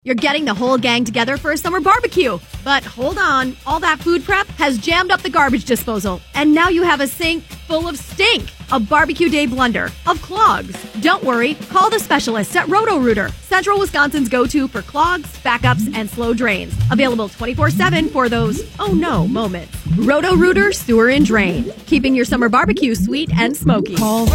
You're getting the whole gang together for a summer barbecue. But hold on, all that food prep has jammed up the garbage disposal. And now you have a sink full of stink. A barbecue day blunder of clogs. Don't worry, call the specialists at Roto-Rooter, Central Wisconsin's go-to for clogs, backups, and slow drains. Available 24/7 for those oh no moments. Roto-Rooter Sewer and Drain, keeping your summer barbecue sweet and smoky. Call